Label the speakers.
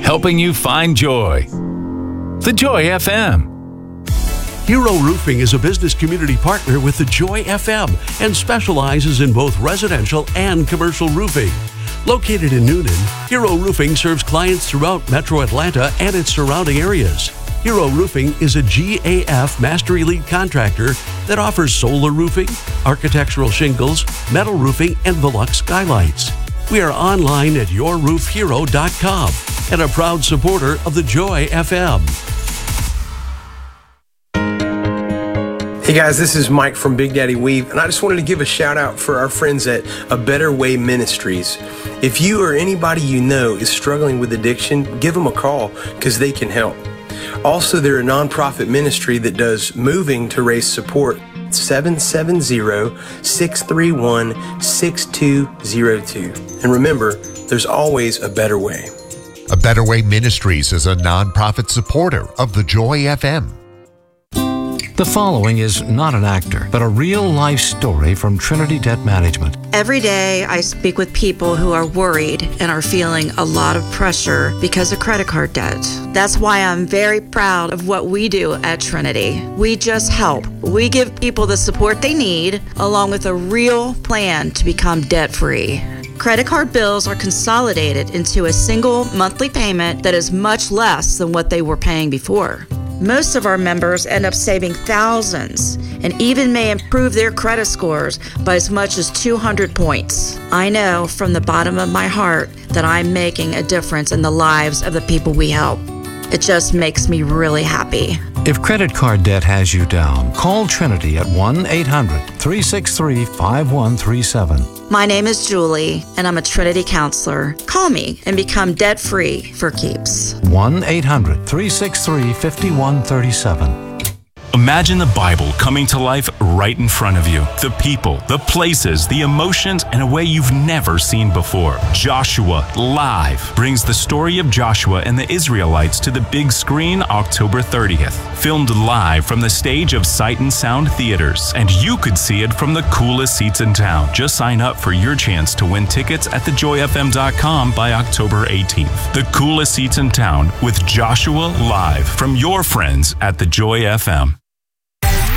Speaker 1: helping you find joy. The Joy FM.
Speaker 2: Hero Roofing is a business community partner with the Joy FM and specializes in both residential and commercial roofing. Located in Noonan, Hero Roofing serves clients throughout Metro Atlanta and its surrounding areas. Hero Roofing is a GAF Master Elite contractor that offers solar roofing, architectural shingles, metal roofing, and Velux skylights. We are online at yourroofhero.com and a proud supporter of the Joy FM.
Speaker 3: Hey guys, this is Mike from Big Daddy Weave, and I just wanted to give a shout out for our friends at A Better Way Ministries. If you or anybody you know is struggling with addiction, give them a call because they can help. Also, they're a nonprofit ministry that does moving to raise support. 770-631-6202. And remember, there's always a better way.
Speaker 4: A Better Way Ministries is a nonprofit supporter of the Joy FM.
Speaker 5: The following is not an actor, but a real-life story from Trinity Debt Management.
Speaker 6: Every day, I speak with people who are worried and are feeling a lot of pressure because of credit card debt. That's why I'm very proud of what we do at Trinity. We just help. We give people the support they need, along with a real plan to become debt-free. Credit card bills are consolidated into a single monthly payment that is much less than what they were paying before. Most of our members end up saving thousands and even may improve their credit scores by as much as 200 points. I know from the bottom of my heart that I'm making a difference in the lives of the people we help. It just makes me really happy.
Speaker 5: If credit card debt has you down, call Trinity at 1-800-363-5137.
Speaker 6: My name is Julie, and I'm a Trinity counselor. Call me and become debt-free for keeps.
Speaker 5: 1-800-363-5137.
Speaker 7: Imagine the Bible coming to life right in front of you. The people, the places, the emotions, in a way you've never seen before. Joshua Live brings the story of Joshua and the Israelites to the big screen October 30th. Filmed live from the stage of Sight and Sound Theaters. And you could see it from the coolest seats in town. Just sign up for your chance to win tickets at thejoyfm.com by October 18th. The coolest seats in town with Joshua Live from your friends at the Joy FM.